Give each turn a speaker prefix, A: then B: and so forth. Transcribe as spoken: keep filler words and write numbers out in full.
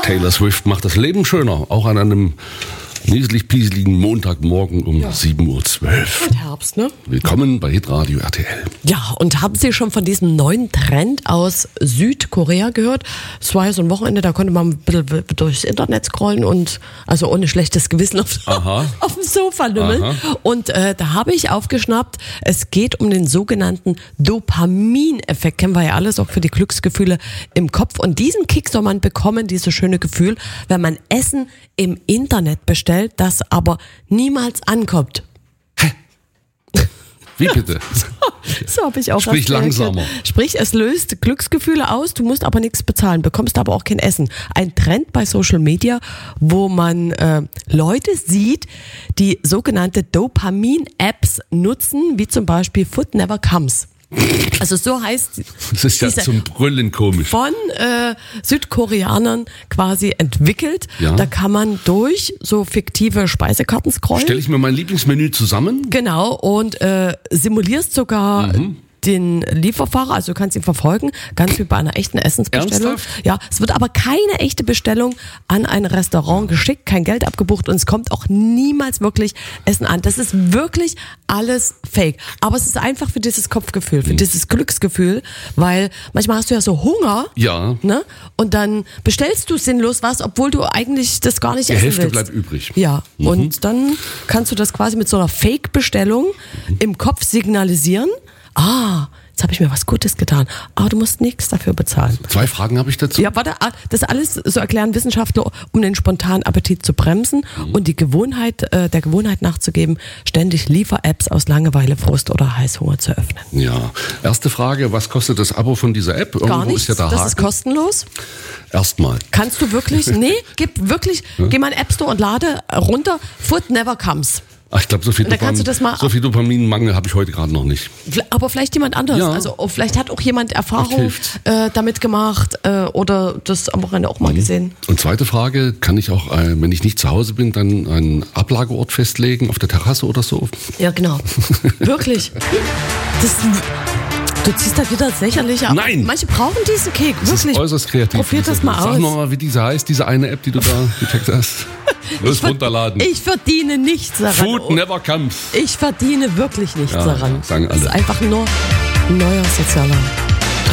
A: Taylor Swift macht das Leben schöner, auch an einem nieselig-pieseligen Montagmorgen um ja. sieben Uhr zwölf.
B: Und Herbst, ne?
A: Willkommen bei Hitradio R T L.
B: Ja, und haben Sie schon von diesem neuen Trend aus Südkorea gehört? Es war ja so ein Wochenende, da konnte man ein bisschen durchs Internet scrollen und also ohne schlechtes Gewissen auf, auf dem Sofa lümmeln. Aha. Und äh, da habe ich aufgeschnappt, es geht um den sogenannten Dopamineffekt. Kennen wir ja alles, auch für die Glücksgefühle im Kopf. Und diesen Kick soll man bekommen, dieses schöne Gefühl, wenn man Essen im Internet bestellt, das aber niemals ankommt.
A: Hä? Wie bitte?
B: So, so habe ich auch
A: Sprich langsamer.
B: Sprich, es löst Glücksgefühle aus, du musst aber nichts bezahlen, bekommst aber auch kein Essen. Ein Trend bei Social Media, wo man äh, Leute sieht, die sogenannte Dopamin-Apps nutzen, wie zum Beispiel Food Never Comes. Also so heißt
A: das ist ja zum Brüllen komisch.
B: Von äh, Südkoreanern quasi entwickelt. Ja. Da kann man durch so fiktive Speisekarten scrollen.
A: Stelle ich mir mein Lieblingsmenü zusammen.
B: Genau, und äh, simulierst sogar mhm. den Lieferfahrer, also du kannst ihn verfolgen, ganz wie bei einer echten Essensbestellung.
A: Ernsthaft?
B: Ja, es wird aber keine echte Bestellung an ein Restaurant geschickt, kein Geld abgebucht und es kommt auch niemals wirklich Essen an. Das ist wirklich alles fake. Aber es ist einfach für dieses Kopfgefühl, für dieses Glücksgefühl, weil manchmal hast du ja so Hunger,
A: ja.
B: ne? Und dann bestellst du sinnlos was, obwohl du eigentlich das gar nicht
A: Die
B: essen
A: Hälfte
B: willst.
A: bleibt übrig.
B: Ja,
A: mhm.
B: und dann kannst du das quasi mit so einer Fake-Bestellung mhm. im Kopf signalisieren. Ah, jetzt habe ich mir was Gutes getan. Aber du musst nichts dafür bezahlen.
A: Zwei Fragen habe ich dazu.
B: Ja, warte, das alles so erklären Wissenschaftler, um den spontanen Appetit zu bremsen mhm. und die Gewohnheit, äh, der Gewohnheit nachzugeben, ständig Liefer-Apps aus Langeweile, Frust oder Heißhunger zu öffnen.
A: Ja, erste Frage, was kostet das Abo von dieser App? Irgendwo
B: Gar nichts,
A: ist ja der
B: das
A: Haken.
B: ist kostenlos.
A: Erstmal.
B: Kannst du wirklich, nee, gib wirklich, ja. geh mal in den App Store und lade runter, Food Never Comes.
A: Ach, ich glaube, so viel, Dopamin, so viel Dopaminmangel habe ich heute gerade noch nicht.
B: Aber vielleicht jemand anders. Ja. Also vielleicht hat auch jemand Erfahrung äh, damit gemacht äh, oder das am Wochenende auch mal mhm. gesehen.
A: Und zweite Frage, kann ich auch, äh, wenn ich nicht zu Hause bin, dann einen Ablageort festlegen auf der Terrasse oder so?
B: Ja, genau. Wirklich. Das, du ziehst da wieder lächerlich ab.
A: Nein!
B: Manche brauchen diesen Kick,
A: das
B: wirklich.
A: Ist äußerst kreativ.
B: Probier das mal
A: Sag
B: aus.
A: Sag mal, wie diese heißt, diese eine App, die du da gecheckt hast. Los,
B: ich
A: runterladen.
B: Ich verdiene nichts daran.
A: Food never comes.
B: Ich verdiene wirklich nichts
A: ja,
B: daran.
A: Sagen alle.
B: Das ist einfach nur ein neuer sozialer